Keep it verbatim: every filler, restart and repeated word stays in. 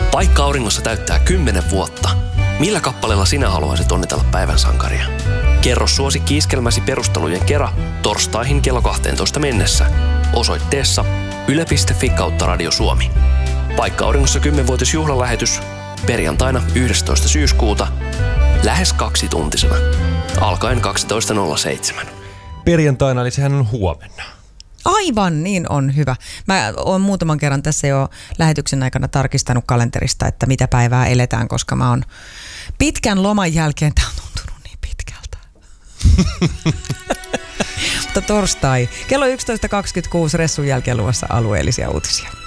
Paikka auringossa täyttää kymmenen vuotta. Millä kappaleella sinä haluaisit onnitella päivän sankaria? Kerro suosikki iskelmäsi perustelujen kera torstaihin kello kahteentoista mennessä osoitteessa yle piste fi kautta Radio Suomi. Paikka auringossa kymmenvuotisjuhlalähetys perjantaina yhdestoista syyskuuta lähes kaksituntisena alkaen kaksitoista nolla seitsemän. Perjantaina, eli sehän on huomenna. Aivan, niin on hyvä. Mä oon muutaman kerran tässä jo lähetyksen aikana tarkistanut kalenterista, että mitä päivää eletään, koska mä oon pitkän loman jälkeen, tää on tuntunut niin pitkältä. Mutta torstai, kello yksitoista kaksikymmentäkuusi Ressun jälkeen luvassa alueellisia uutisia.